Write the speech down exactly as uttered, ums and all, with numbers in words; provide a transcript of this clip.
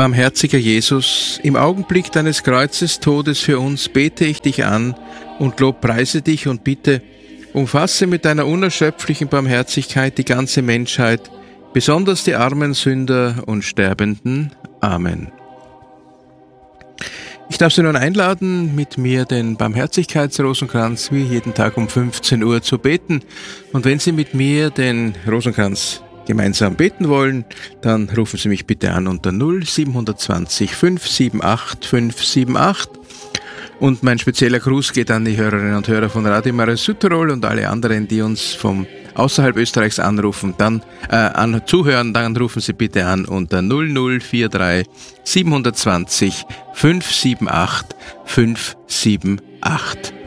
Barmherziger Jesus, im Augenblick deines Kreuzestodes für uns bete ich dich an und lobpreise dich und bitte, umfasse mit deiner unerschöpflichen Barmherzigkeit die ganze Menschheit, besonders die armen Sünder und Sterbenden. Amen. Ich darf Sie nun einladen, mit mir den Barmherzigkeitsrosenkranz wie jeden Tag um fünfzehn Uhr zu beten. Und wenn Sie mit mir den Rosenkranz gemeinsam beten wollen, dann rufen Sie mich bitte an unter null sieben zwei null fünf sieben acht fünf sieben acht. Und mein spezieller Gruß geht an die Hörerinnen und Hörer von Radio Maria Südtirol und alle anderen, die uns vom außerhalb Österreichs anrufen, dann äh, an zuhören, dann rufen Sie bitte an unter null null vier drei sieben zwei null fünf sieben acht fünf sieben acht.